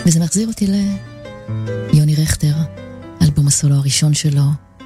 וזה מחזיר אותי ליוני רכטר, אלבום הסולו הראשון שלו,